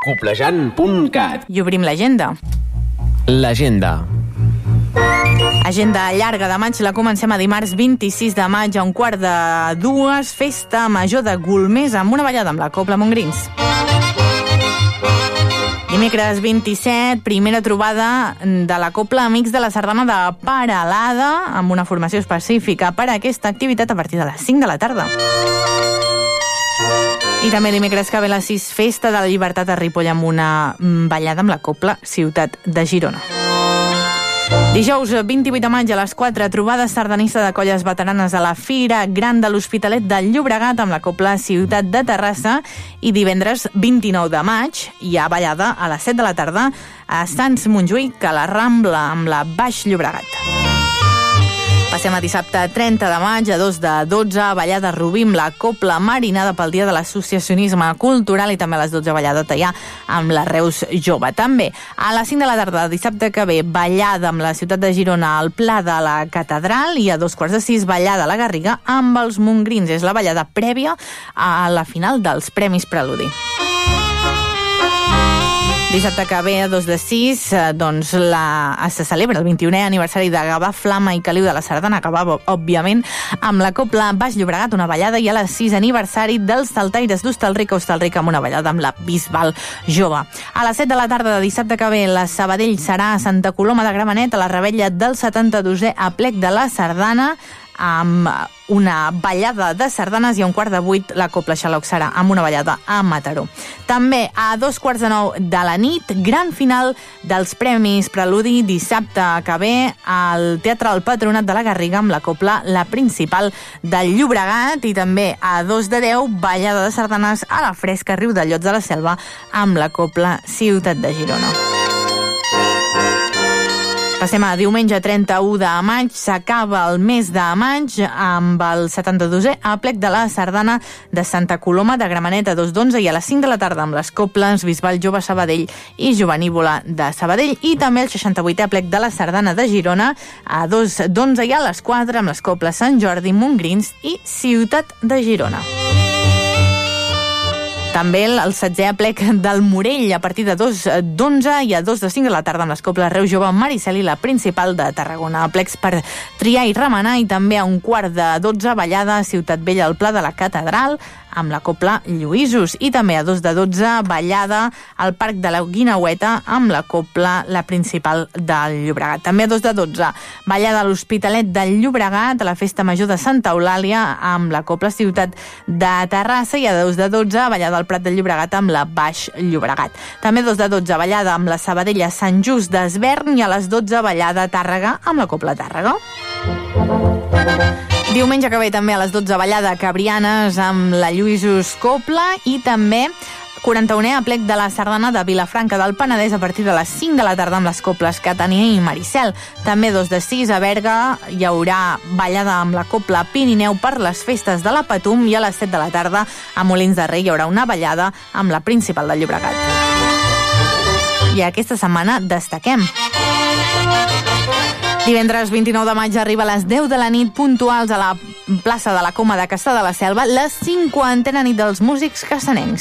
Coplejant.cat. I obrim l'agenda. L'agenda. Agenda llarga de maig, la comencem a dimarts 26 de maig a 1:45, festa major de Golmés amb una ballada amb la Cobla Montgrins. Dimecres 27, primera trobada de la Cobla Amics de la Sardana de Peralada, amb una formació específica per a aquesta activitat a partir de les 5 de la tarda. I també dimecres que ve a les 6, festa de la Llibertat a Ripoll amb una ballada amb la Cobla Ciutat de Girona. Dijous 28 de maig a les 4, trobada sardanista de colles veteranes a la Fira Gran de l'Hospitalet del Llobregat amb la Cobla Ciutat de Terrassa, i divendres 29 de maig hi ha ballada a les 7 de la tarda a Sants Montjuïc a la Rambla amb la Baix Llobregat. Passem a dissabte 30 de maig a 2 de 12, ballada Rubí amb la Cobla Marinada pel Dia de l'Associacionisme Cultural, i també a les 12 ballada Teià amb la Reus Jove. També a les 5 de la tarda dissabte que ve ballada amb la Ciutat de Girona al Pla de la Catedral, i a 2:45 ballada a la Garriga amb els Montgrins. És la ballada prèvia a la final dels Premis Preludi. Dissabte que ve a 2:06 se celebra el 21è aniversari de Gavà, Flama i Caliu de la Sardana, que va, òbviament, amb la Cobla Baix Llobregat, una ballada, i a les 6 aniversari dels Saltaires d'Hostalric amb una ballada amb la Bisbal Jove. A les 7 de la tarda de dissabte que ve, la Sabadell serà a Santa Coloma de Gramenet, a la Revetlla del 72è aplec de la Sardana, amb una ballada de sardanes, i a 7:15 la Cobla Xaloc serà amb una ballada a Mataró. També a 8:45 de la nit, gran final dels Premis Preludi, dissabte que ve al Teatre del Patronat de la Garriga amb la Cobla La Principal del Llobregat, i també a 2:10 ballada de sardanes a la Fresca Riu de Llots de la Selva amb la Cobla Ciutat de Girona. Passem a diumenge 31 de maig, s'acaba el mes de maig amb el 72è aplec de la Sardana de Santa Coloma de Gramenet a 2:11, i a les 5 de la tarda amb les Cobles Bisbal Jove Sabadell i Jovenívola de Sabadell, i també el 68è aplec de la Sardana de Girona a 2:11, i a les 4 amb les Cobles Sant Jordi, Montgrins i Ciutat de Girona. També el 16è aplec del Morell a partir de 2:11, i a 2:05 de la tarda amb les Cobles Reus Jove, Maricel i la Principal de Tarragona. Aplecs per triar i remenar, i també a 11:40 ballada a Ciutat Vella al Pla de la Catedral amb la Cobla Lluïsos, i també a 2:12 ballada al Parc de la Guineueta amb la Cobla La Principal del Llobregat. També a 2:12 ballada a l'Hospitalet del Llobregat a la Festa Major de Santa Eulàlia amb la Cobla Ciutat de Terrassa, i a 2:12 ballada al Prat del Llobregat amb la Baix Llobregat. També a 2:12 ballada amb la Sabadella Sant Just d'Esvern, i a les 12 ballada a Tàrrega amb la Cobla Tàrrega. Diumenge que ve també a les 12 ballada Cabrianes amb la Lluïsos Cobla, i també 41è aplec de la Sardana de Vilafranca del Penedès a partir de les 5 de la tarda amb les Cobles Catània i Maricel. També 2:06 a Berga hi haurà ballada amb la Cobla Pirineu per les festes de la Patum, i a les 7 de la tarda a Molins de Rei hi haurà una ballada amb la Principal del Llobregat. I aquesta setmana destaquem. Divendres 29 de maig arriba a les 10 de la nit puntuals a la plaça de la Coma de Cassà de la Selva la 50a nit dels músics cassanencs.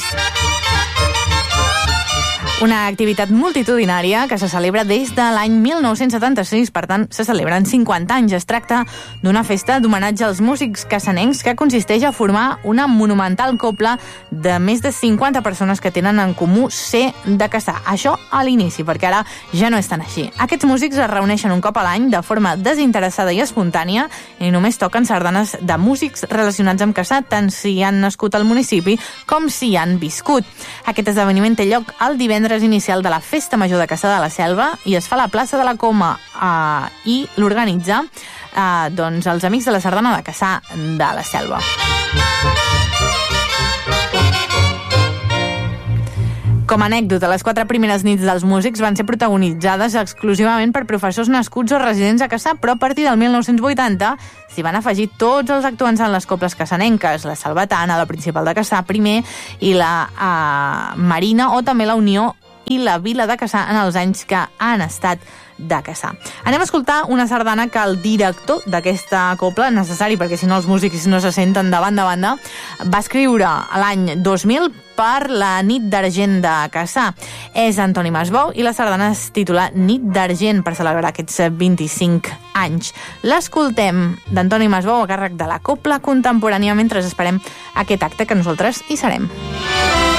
Una activitat multitudinària que se celebra des de l'any 1976, per tant, se celebren 50 anys. Es tracta d'una festa d'homenatge als músics cassanencs que consisteix a formar una monumental cobla de més de 50 persones que tenen en comú ser de Cassà. Això a l'inici, perquè ara ja no és tan així. Aquests músics es reuneixen un cop a l'any de forma desinteressada i espontània i només toquen sardanes de músics relacionats amb Cassà, tant si han nascut al municipi com si han viscut. Aquest esdeveniment té lloc el divendres inicial de la Festa Major de Cassà de la Selva i es fa a la plaça de la Coma i l'organitza els Amics de la Sardana de Cassà de la Selva. Com a anècdota, les 4 primeres nits dels músics van ser protagonitzades exclusivament per professors nascuts o residents a Cassà, però a partir del 1980 s'hi van afegir tots els actuants en les cobles cassanenques, la Salvatana, la Principal de Cassà primer i la Marina, o també la Unió i la Vila de Cassà en els anys que han estat de Cassà. Anem a escoltar una sardana que el director d'aquesta cobla, necessari perquè si no els músics no se senten de banda a banda, va escriure l'any 2000 per la Nit d'Argent de Cassà. És Antoni Masbou i la sardana es titula Nit d'Argent per celebrar aquests 25 anys. L'escoltem d'Antoni Masbou a càrrec de la Cobla Contemporània mentre esperem aquest acte que nosaltres hi serem.